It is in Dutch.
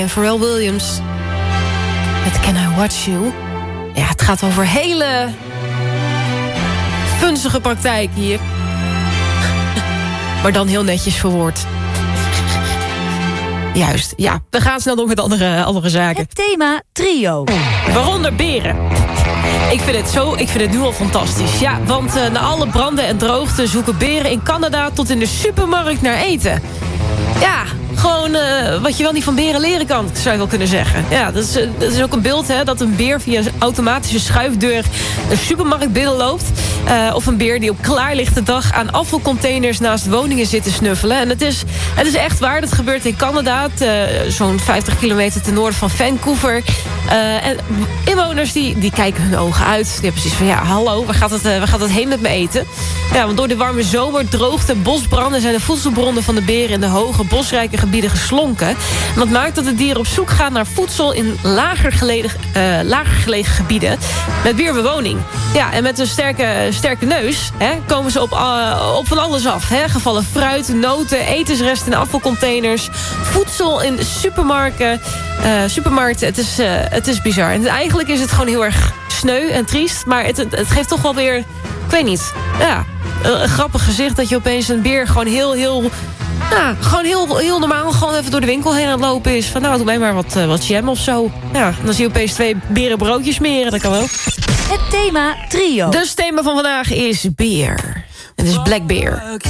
En Pharrell Williams met Can I Watch You? Ja, het gaat over hele funzige praktijk hier. Maar dan heel netjes verwoord. Juist, ja. We gaan snel door met andere zaken. Het thema trio. Waaronder beren. Ik vind het nu al fantastisch. Ja, want na alle branden en droogte zoeken beren in Canada tot in de supermarkt naar eten. Ja, gewoon wat je wel niet van beren leren kan, zou je wel kunnen zeggen. Ja, dat is ook een beeld, hè, dat een beer via een automatische schuifdeur een supermarkt binnenloopt. Of een beer die op klaarlichte dag aan afvalcontainers naast woningen zit te snuffelen. En het is echt waar, dat gebeurt in Canada, zo'n 50 kilometer ten noorden van Vancouver. En inwoners die kijken hun ogen uit. Die hebben precies van, ja, hallo, waar gaat het heen met mijn eten? Ja, want door de warme zomer, droogte en bosbranden zijn de voedselbronnen van de beren in de hoge bosrijke gebieden geslonken. En dat maakt dat de dieren op zoek gaan naar voedsel in lager gelegen gebieden met meer bewoning. Ja, en met een sterke neus komen ze op van alles af. Gevallen fruit, noten, etensresten in afvalcontainers, voedsel in supermarkten. Het is bizar. En eigenlijk is het gewoon heel erg sneu en triest, maar het geeft toch wel weer, ik weet niet, ja, een grappig gezicht dat je opeens een beer gewoon heel normaal gewoon even door de winkel heen aan het lopen is. Van nou, doe mij maar wat jam of zo. Ja, dan zie je opeens 2 berenbroodjes smeren, dat kan wel. Het thema trio. Dus het thema van vandaag is beer. Het is Black Bear.